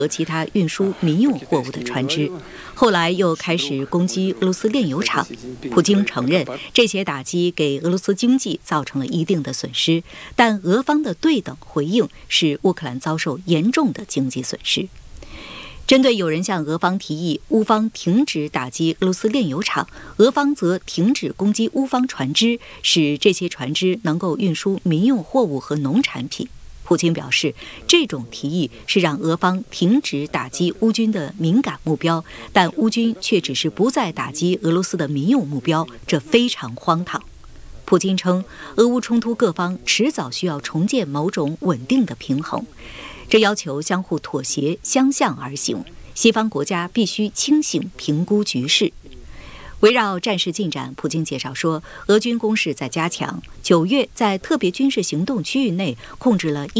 和其他运输民用货物的船只，后来又开始攻击俄罗斯炼油厂。普京承认这些打击给俄罗斯经济造成了一定的损失，但俄方的对等回应使乌克兰遭受严重的经济损失。针对有人向俄方提议乌方停止打击俄罗斯炼油厂，俄方则停止攻击乌方船只，使这些船只能够运输民用货物和农产品。普京表示，这种提议是让俄方停止打击乌军的敏感目标，但乌军却只是不再打击俄罗斯的民用目标，这非常荒唐。普京称，俄乌冲突各方迟早需要重建某种稳定的平衡，这要求相互妥协，相向而行。西方国家必须清醒评估局势。围绕战事进展，普京介绍说，俄军攻势在加强。9月，在特别军事行动区域内控制了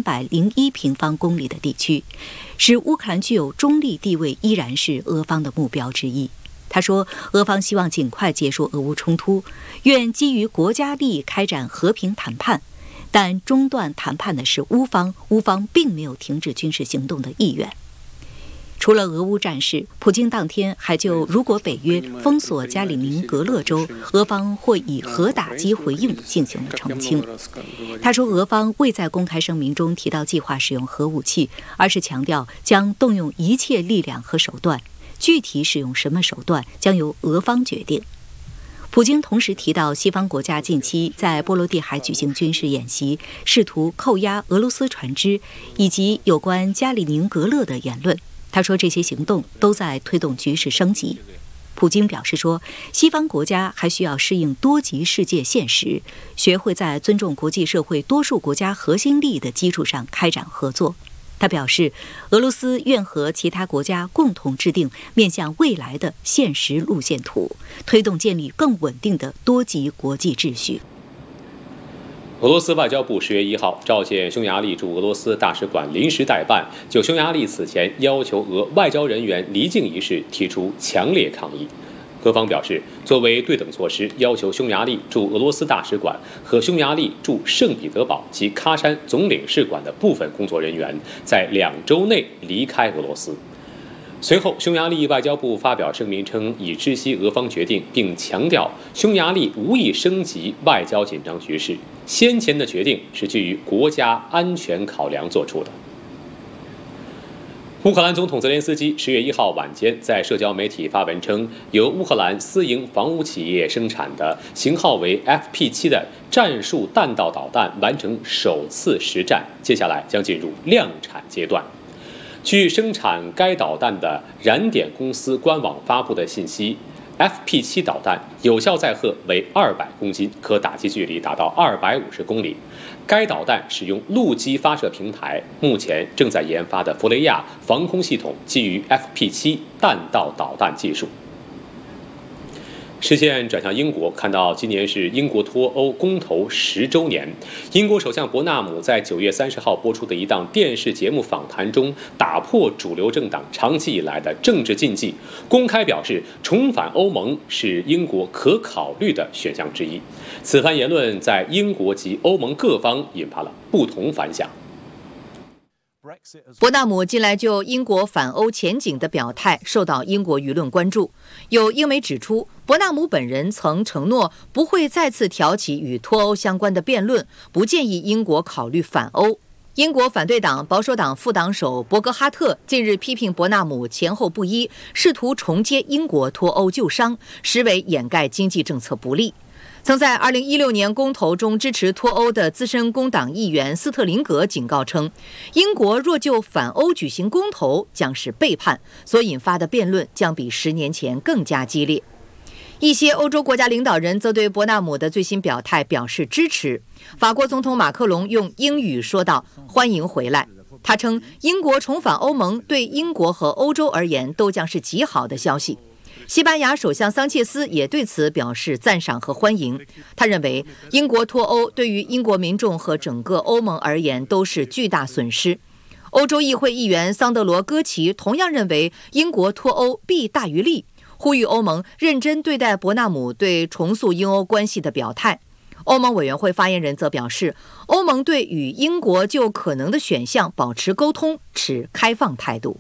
1301平方公里的地区，使乌克兰具有中立地位依然是俄方的目标之一。他说，俄方希望尽快结束俄乌冲突，愿基于国家利益开展和平谈判，但中断谈判的是乌方，乌方并没有停止军事行动的意愿。除了俄乌战事，普京当天还就如果北约封锁加里宁格勒州，俄方会以核打击回应进行了澄清。他说，俄方未在公开声明中提到计划使用核武器，而是强调将动用一切力量和手段，具体使用什么手段将由俄方决定。普京同时提到，西方国家近期在波罗的海举行军事演习，试图扣押俄罗斯船只，以及有关加里宁格勒的言论。他说，这些行动都在推动局势升级。普京表示说，西方国家还需要适应多极世界现实，学会在尊重国际社会多数国家核心利益的基础上开展合作。他表示，俄罗斯愿和其他国家共同制定面向未来的现实路线图，推动建立更稳定的多极国际秩序。 俄罗斯外交部10月1号召见匈牙利驻俄罗斯大使馆临时代办，就匈牙利此前要求俄外交人员离境一事提出强烈抗议。各方表示，作为对等措施，要求匈牙利驻俄罗斯大使馆和匈牙利驻圣彼得堡及喀山总领事馆的部分工作人员在2周内离开俄罗斯。随后，匈牙利外交部发表声明称，已知悉俄方决定，并强调匈牙利无意升级外交紧张局势，先前的决定是基于国家安全考量做出的。乌克兰总统泽连斯基10月1号晚间在社交媒体发文称，由乌克兰私营防务企业生产的型号为 FP7 的战术弹道导弹完成首次实战，接下来将进入量产阶段。据生产该导弹的燃点公司官网发布的信息， FP7 导弹有效载荷为200公斤，可打击距离达到250公里。该导弹使用陆基发射平台，目前正在研发的弗雷亚防空系统基于 FP7 弹道导弹技术。视线转向英国，看到今年是英国脱欧公投10周年。英国首相伯纳姆在9月30号播出的一档电视节目访谈中，打破主流政党长期以来的政治禁忌，公开表示重返欧盟是英国可考虑的选项之一。此番言论在英国及欧盟各方引发了不同反响。 伯纳姆近来就英国反欧前景的表态受到英国舆论关注。有英媒指出，伯纳姆本人曾承诺不会再次挑起与脱欧相关的辩论，不建议英国考虑反欧。英国反对党保守党副党首伯格哈特近日批评伯纳姆前后不一，试图重接英国脱欧旧伤，实为掩盖经济政策不力。曾在2016年公投中支持脱欧的资深工党议员斯特林格警告称，英国若就反欧举行公投将是背叛，所引发的辩论将比10年前更加激烈。一些欧洲国家领导人则对伯纳姆的最新表态表示支持。法国总统马克龙用英语说道：“欢迎回来。”他称，英国重返欧盟对英国和欧洲而言都将是极好的消息。西班牙首相桑切斯也对此表示赞赏和欢迎。他认为，英国脱欧对于英国民众和整个欧盟而言都是巨大损失。欧洲议会议员桑德罗·戈奇同样认为，英国脱欧弊大于利，呼吁欧盟认真对待伯纳姆对重塑英欧关系的表态。 欧盟委员会发言人则表示，欧盟对与英国就可能的选项保持沟通持开放态度。